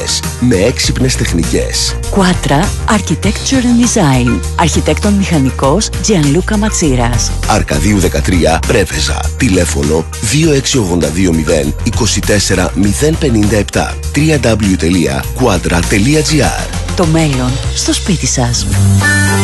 ιδέες με έξυπνες τεχνικές. Quadra Architecture and Design. Αρχιτέκτον μηχανικός Gianluca Matsiras. Αρκαδίου 13, Πρέβεζα. Τηλέφωνο 26820 24 057. www.quadra.gr. Το μέλλον στο σπίτι σας.